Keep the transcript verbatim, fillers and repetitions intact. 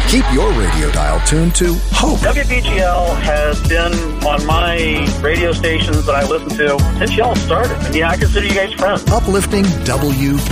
Keep your radio dial tuned to Hope. W B G L has been on my radio stations that I listen to since y'all started. And yeah, I consider you guys friends. Uplifting W